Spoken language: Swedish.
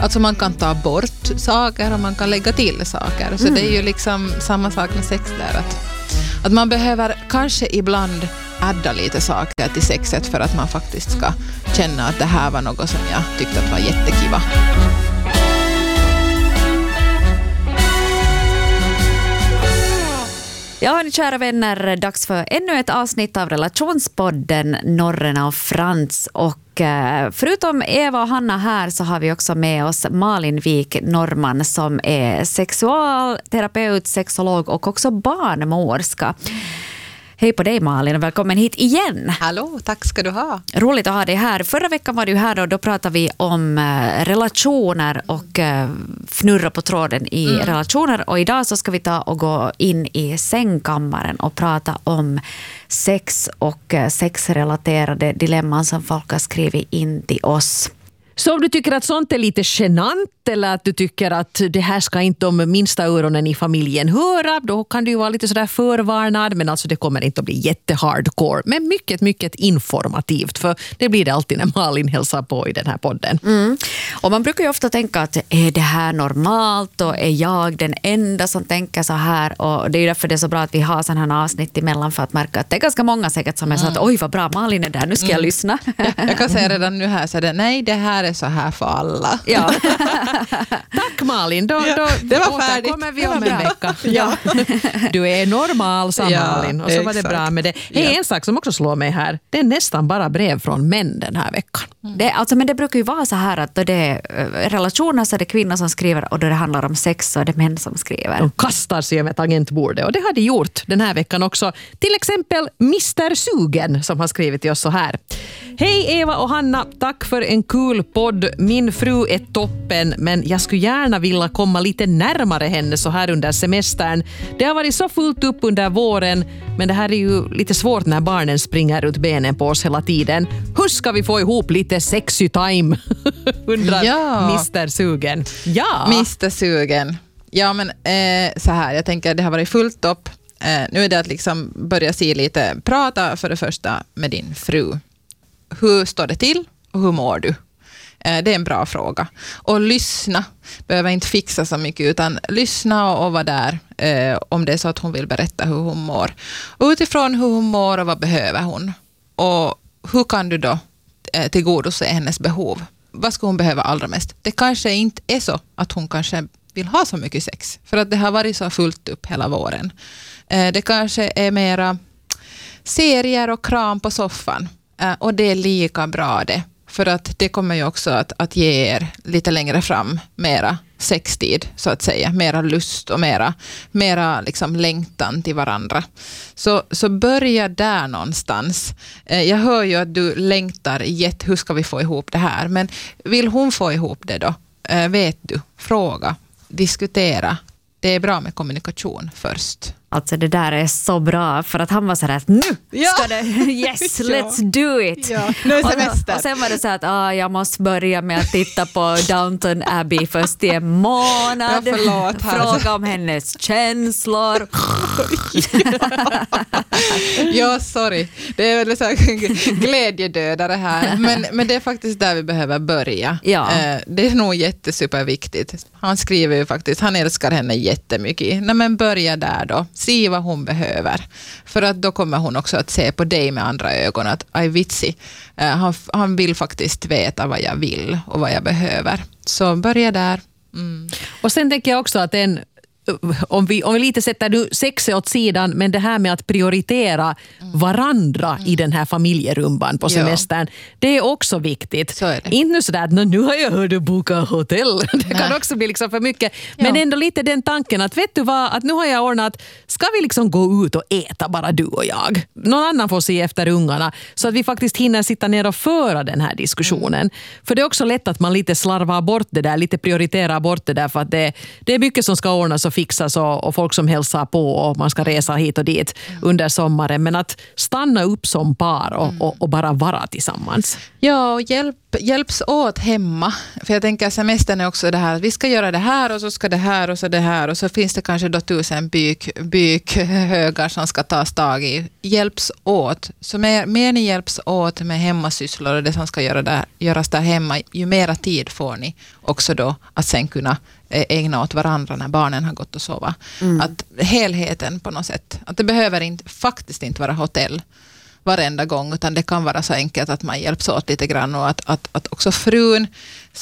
Alltså man kan ta bort saker och man kan lägga till saker. Så det är ju liksom samma sak med sex där. Att man behöver kanske ibland adda lite saker till sexet för att man faktiskt ska känna att det här var något som jag tyckte att var jättekiva. Ja, kära vänner, dags för ännu ett avsnitt av relationspodden Norrena och Frans. Och förutom Eva och Hanna här så har vi också med oss Malin Wik Norman som är sexualterapeut, sexolog och också barnmorska. Hej på dig Malin och välkommen hit igen. Hallå, tack ska du ha. Roligt att ha dig här. Förra veckan var du här och då pratade vi om relationer och fnurra på tråden i relationer. Och idag så ska vi ta och gå in i sängkammaren och prata om sex och sexrelaterade dilemman som folk har skrivit in till oss. Så om du tycker att sånt är lite genant eller att du tycker att det här ska inte de minsta öronen i familjen höra, då kan du ju vara lite sådär förvarnad, men alltså det kommer inte att bli jättehardcore, men mycket, mycket informativt, för det blir det alltid när Malin hälsar på i den här podden. Och man brukar ju ofta tänka att är det här normalt och är jag den enda som tänker så här, och det är ju därför det är så bra att vi har sån här avsnitt emellan för att märka att det är ganska många säkert som är så att oj vad bra Malin är där, nu ska jag lyssna. Jag kan säga redan nu här så det, nej det här är så här för alla. Ja. Tack Malin, då det var färdigt. Kommer vi om en vecka. Ja. Du är normal, sa Malin. Och så var det bra med det. Hej, en sak som också slår mig här, det är nästan bara brev från män den här veckan. Men det brukar ju vara så här att då det är relationer så är det kvinnor som skriver och då det handlar om sex så är det män som skriver. De kastar sig över tangentbordet och det har de gjort den här veckan också. Till exempel Mr. Sugen som har skrivit till oss så här. Hej Eva och Hanna, tack för en kul podd. Min fru är toppen, men jag skulle gärna vilja komma lite närmare henne så här under semestern. Det har varit så fullt upp under våren, men det här är ju lite svårt när barnen springer ut benen på oss hela tiden. Hur ska vi få ihop lite sexy time? Undrar Mr. Sugen. Ja. Mr. Sugen. Ja, men så här, jag tänker att det har varit fullt upp. Nu är det att liksom börja se lite, prata för det första med din fru. Hur står det till och hur mår du? Det är en bra fråga. Och lyssna. Behöver inte fixa så mycket utan lyssna och vara där om det är så att hon vill berätta hur hon mår. Och utifrån hur hon mår och vad behöver hon. Och hur kan du då tillgodose hennes behov? Vad ska hon behöva allra mest? Det kanske inte är så att hon kanske vill ha så mycket sex. För att det har varit så fullt upp hela våren. Det kanske är mera serier och kram på soffan. Och det är lika bra det. För att det kommer ju också att ge er lite längre fram mera sextid så att säga. Mera lust och mera liksom längtan till varandra. Så börja där någonstans. Jag hör ju att du längtar hur ska vi få ihop det här? Men vill hon få ihop det då? Vet du? Fråga. Diskutera. Det är bra med kommunikation först. Alltså det där är så bra för att han var så här att nu ska det, yes, let's do it. Ja, nu är semester. Och sen var det så att jag måste börja med att titta på Downton Abbey först i en månad. Fråga om hennes känslor. Ja, sorry. Det är väl så här glädjedödare här. Men det är faktiskt där vi behöver börja. Ja. Det är nog jättesuperviktigt. Han skriver ju faktiskt, han älskar henne jättemycket. Nej, men börja där då. Se vad hon behöver. För att då kommer hon också att se på dig med andra ögon. Att aj vitsi, han vill faktiskt veta vad jag vill och vad jag behöver. Så börja där. Och sen tänker jag också att om vi lite sätter nu sexet åt sidan, men det här med att prioritera varandra i den här familjerumban på semestern, det är också viktigt. Så är det. Inte sådär att nu har jag hört att boka hotell. Det kan också bli liksom för mycket. Men ändå lite den tanken att vet du vad, att nu har jag ordnat, ska vi liksom gå ut och äta bara du och jag? Någon annan får se efter ungarna så att vi faktiskt hinner sitta ner och föra den här diskussionen. För det är också lätt att man lite slarvar bort det där, lite prioriterar bort det där för att det är mycket som ska ordnas och fixas och folk som hälsar på och man ska resa hit och dit under sommaren. Men att stanna upp som par och bara vara tillsammans. Ja, och hjälp hjälps åt hemma. För jag tänker semestern är också det här, vi ska göra det här och så ska det här och så det här och så finns det kanske då 1000 bykhögar som ska tas tag i. Hjälps åt. Så mer ni hjälps åt med hemmasysslor och det som ska göras där hemma, ju mera tid får ni också då att sen kunna ägna åt varandra när barnen har gått och sova. Att helheten på något sätt, att det behöver faktiskt inte vara hotell varenda gång, utan det kan vara så enkelt att man hjälps åt lite grann och att också frun